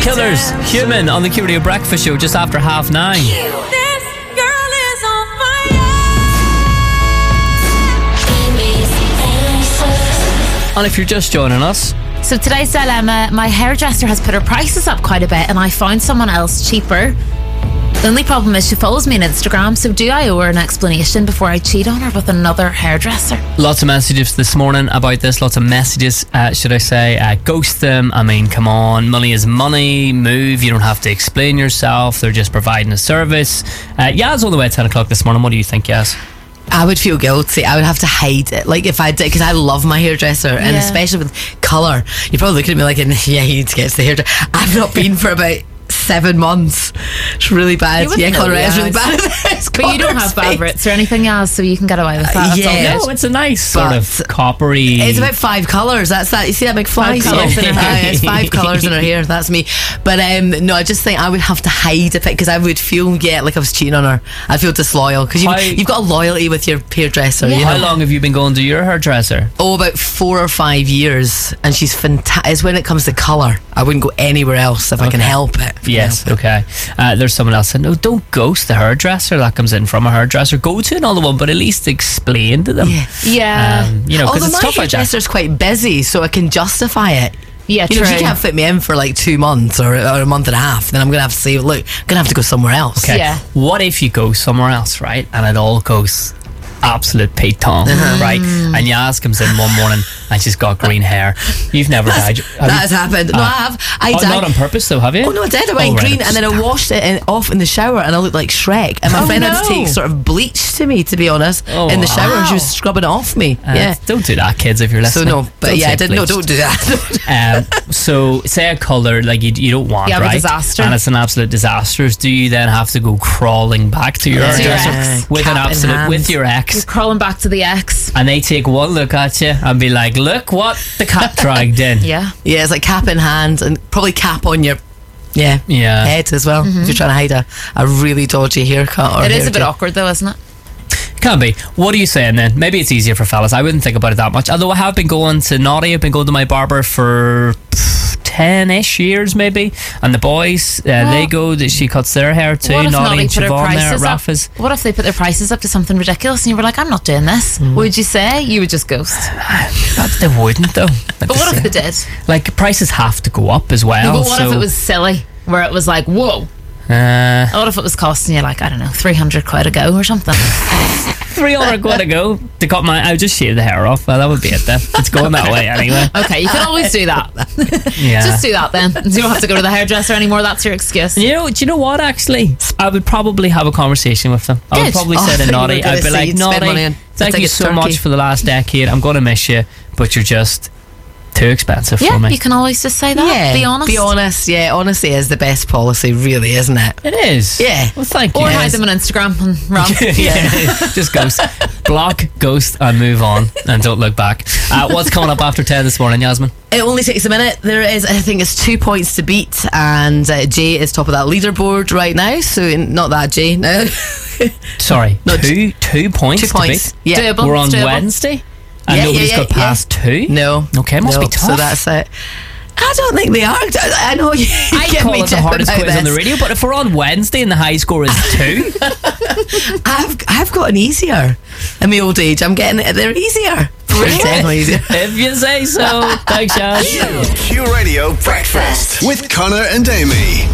Killers, Human on the Q Radio Breakfast Show just after 9:30. This girl is on fire. And if you're just joining us, So today's dilemma, my hairdresser has put her prices up quite a bit and I found someone else cheaper. The only problem is she follows me on Instagram, so do I owe her an explanation before I cheat on her with another hairdresser? lots of messages this morning about this. Lots of messages, should I say, ghost them. I mean, come on, money is money. Move, you don't have to explain yourself. They're just providing a service. Yaz on the way at 10 o'clock this morning. What do you think, Yaz? I would feel guilty. I would have to hide it. Like if I did, because I love my hairdresser, and Yeah. especially with colour. You're probably looking at me like, yeah, you need to get to the hairdresser. I've not been for about 7 months. It's really bad. You wouldn't Yeah, know, colour is really Yaz. bad. It's But you don't have colour bad roots or anything else, so you can get away with that. That's all yeah. good. No, it's a nice sort of But coppery. It's about 5 colours. That's that. You see that McFly? 5 colours in her hair. It's 5 colours in her hair. That's me. But no, I just think I would have to hide it because I would feel like I was cheating on her. I'd feel disloyal because you've got a loyalty with your hairdresser. You know? How long have you been going to your hairdresser? Oh, about 4 or 5 years, and she's fantastic. It's when it comes to colour, I wouldn't go anywhere else if I can help it. Yes, okay. There's someone else saying, no, don't ghost the hairdresser that comes in from a hairdresser. Go to another one, but at least explain to them. Yeah. Yeah. You know, because Although it's my stuff like that. hairdresser's quite busy, so I can justify it. Yeah, You know, if true. you can't fit me in for like 2 months or a month and a half, then I'm going to have to say, look, I'm going to have to go somewhere else. Okay. Yeah. What if you go somewhere else, right? And it all goes absolute Pete Tong, right? And Yaz comes in one morning and she's got green hair. You've never dyed. That has happened. No, I have. I dyed. Not on purpose, though, have you? Oh no, I did. I went Oh, right. green and then I washed it off in the shower and I looked like Shrek. And my friend had to no. take sort of bleach to me, to be honest, Oh, in the shower. wow. She was scrubbing it off me. Yeah. Don't do that, kids, if you're So listening. no, but Don't yeah, say I did. No, bleach. don't do that. So say a colour like you don't want, Yeah, right? a disaster. And it's an absolute disaster. Do you then have to go crawling back to your Yeah. hairdresser Yeah. with an Cap in absolute hand. with your You're ex, crawling back to the ex. and they take one look at you and be like, "Look what the cat dragged in." Yeah. Yeah, it's like cap in hand and probably cap on your Yeah. head as well. If you're trying to hide a really dodgy haircut or It is a bit hairdo. awkward though, isn't it? Can be. What are you saying then? Maybe it's easier for fellas. I wouldn't think about it that much. Although I have been going to Naughty. I've been going to my barber for 10-ish years maybe. And the boys, they go, she cuts their hair too. What if Naughty Naughty and put her Siobhan there at prices up? Rafa's. What if they put their prices up to something ridiculous and you were like, I'm not doing this? What would you say? You would just ghost. But they wouldn't though. But what if they did? Like prices have to go up as well. But what if it was silly? Where it was like, whoa. What if it was costing you like, I don't know, 300 quid a go or something? 300 quid to go to cut I would just shave the hair off. Well, that would be it then. It's going that way anyway. Okay, you can always do that. Yeah. Just do that then. You don't have to go to the hairdresser anymore. That's your excuse. Do you know what actually? I would probably have a conversation with them. I would Good. probably Oh, I say thought to you were Naughty, gonna I'd be say like, you'd spend money Naughty, on thank you tickets so to much Turkey." for the last decade. I'm going to miss you, but you're just too expensive Yeah, for me. you can always just say that. Yeah, Be honest. Be honest. Yeah, honesty is the best policy, really, isn't it? It is. Yeah. Well, thank you. Or hide them on Instagram and run. Yeah. Just ghost. Block, ghost, and move on, and don't look back. What's coming up after 10 this morning, Yasmin? It only takes a minute. There is, I think it's 2 points to beat, and Jay is top of that leaderboard right now. So not that Jay. No, Sorry, No, 2 points. 2 points. To Yeah. Doable. beat. We're on It's doable. Wednesday, and Yeah, nobody's yeah, got yeah, past 2. No. Okay, must no. be tough. So that's it. I don't think they are. I know you. I get call me it the Jeff hardest about quiz on the this. radio, but if we're on Wednesday and the high score is 2, I've gotten easier in my old age. I'm getting they're easier. It's definitely easier. if you say so. Thanks, Yaz. Q Radio Breakfast with Connor and Amy.